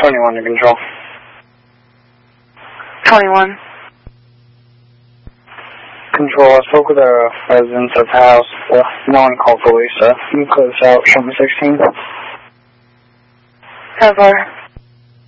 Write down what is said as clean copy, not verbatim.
21 to control. 21. Control, I spoke with the residents of the house. No one called police. You can clear this out. Show me 16. 10-4.